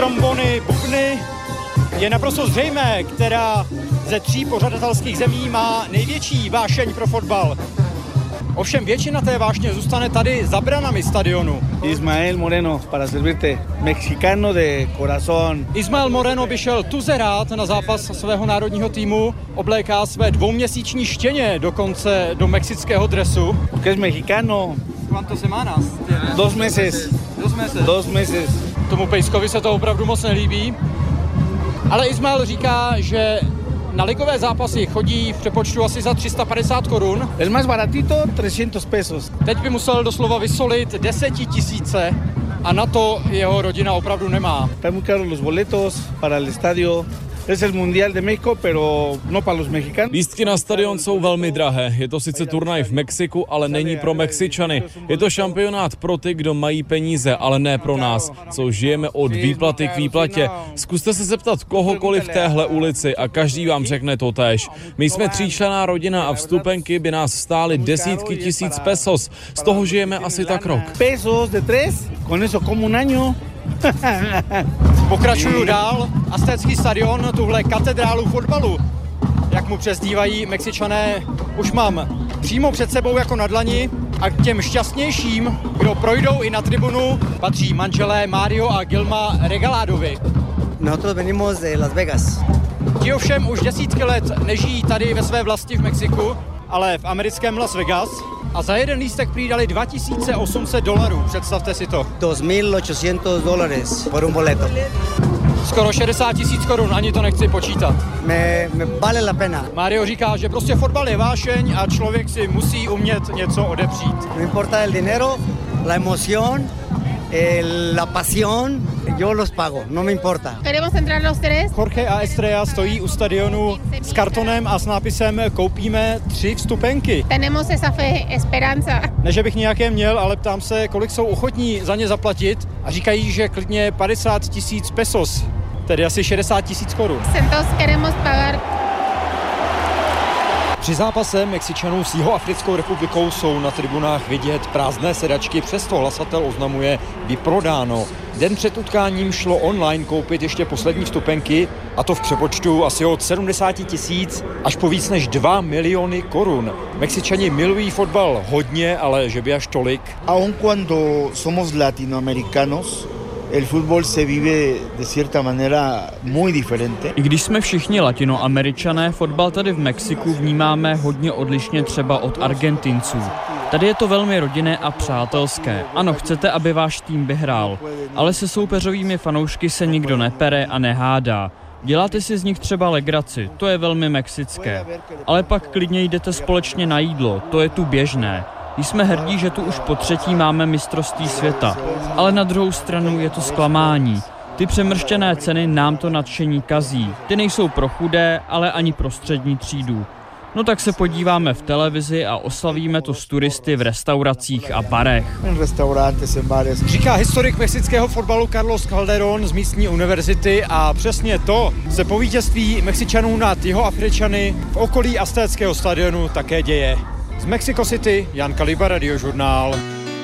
Trombony, bubny, je naprosto zřejmé, která ze 3 pořadatelských zemí má největší vášeň pro fotbal. Ovšem většina té vášně zůstane tady za branami stadionu. Ismael Moreno, para servirte, mexicano de corazón. Ismael Moreno by šel tuze rád na zápas svého národního týmu, obléká své 2měsíční štěně dokonce do mexického dresu. Porque es mexicano. ¿Cuántas semanas? 2 meses. 2 meses. Tomu Pejskovi se to opravdu moc nelíbí. Ale Ismael říká, že na ligové zápasy chodí v přepočtu asi za 350 korun. El más baratito, 300 pesos. Teď by musel doslova vysolit 10 000 a na to jeho rodina opravdu nemá. Están muy caros los boletos para el estadio. Es el Mundial de México, pero no para los mexicanos. Lístky na stadion jsou velmi drahé. Je to sice turnaj v Mexiku, ale není pro Mexičany. Je to šampionát pro ty, kdo mají peníze, ale ne pro nás, co žijeme od výplaty k výplatě. Zkuste se zeptat kohokoliv v téhle ulici a každý vám řekne totéž. My jsme 3členná rodina a vstupenky by nás stály desítky tisíc pesos. Z toho žijeme asi tak rok. Pesos de 3, con eso como un año. Pokračuju dál. Aztécký stadion, tuhle katedrálu fotbalu, jak mu přezdívají Mexičané, už mám přímo před sebou jako na dlani a k těm šťastnějším, kdo projdou i na tribunu, patří manželé Mario a Gilma Regaládovi. Nosotros venimos de Las Vegas. Ti ovšem už desítky let nežijí tady ve své vlasti v Mexiku, ale v americkém Las Vegas. A za jeden lístek přidali $2,800, představte si to. $2,800 por un boleto. Skoro 60 000 korun, ani to nechci počítat. Me vale la pena. Mario říká, že prostě fotbal je vášeň a člověk si musí umět něco odepřít. No importa el dinero, la emoción, la pasión, yo los pago, no me importa. Queremos entrar los 3. Jorge a Estrella stojí u stadionu s kartonem a s nápisem Koupíme 3 vstupenky. Tenemos esa fe, esperanza. Ne, že bych nějaké měl, ale ptám se, kolik jsou ochotní za ně zaplatit a říkají, že klidně 50 000 pesos, tedy asi 60 000 korun. Entonces queremos pagar. Při zápase Mexičanů s Jihoafrickou republikou jsou na tribunách vidět prázdné sedačky, přesto hlasatel oznamuje vyprodáno. Den před utkáním šlo online koupit ještě poslední vstupenky, a to v přepočtu asi od 70 000 až po víc než 2 miliony korun. Mexičani milují fotbal hodně, ale že by až tolik. Aun cuando somos latinoamericanos, el fútbol se vive de cierta manera muy diferente. I když jsme všichni latinoameričané, fotbal tady v Mexiku vnímáme hodně odlišně třeba od Argentinců. Tady je to velmi rodinné a přátelské. Ano, chcete, aby váš tým vyhrál, ale se soupeřovými fanoušky se nikdo nepere a nehádá. Děláte si z nich třeba legraci, to je velmi mexické. Ale pak klidně jdete společně na jídlo, to je tu běžné. Jsme hrdí, že tu už po 3. máme mistrovství světa, ale na druhou stranu je to zklamání. Ty přemrštěné ceny nám to nadšení kazí. Ty nejsou pro chudé, ale ani pro střední třídu. No tak se podíváme v televizi a oslavíme to s turisty v restauracích a barech. Říká historik mexického fotbalu Carlos Calderón z místní univerzity a přesně to se po vítězství Mexičanů nad Jihoafričany v okolí aztéckého stadionu také děje. Z Mexico City, Jan Kaliba, Radiožurnál.